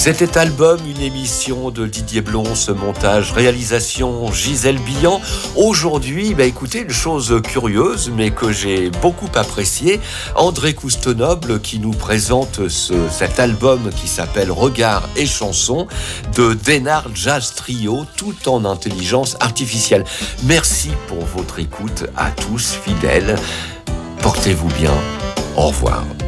C'était Album, une émission de Didier Blon, montage, réalisation Gisèle Billan. Aujourd'hui, écoutez, une chose curieuse, mais que j'ai beaucoup appréciée, André Coustonoble qui nous présente cet album qui s'appelle Regards et chansons de Denard Jazz Trio, tout en intelligence artificielle. Merci pour votre écoute à tous fidèles. Portez-vous bien. Au revoir.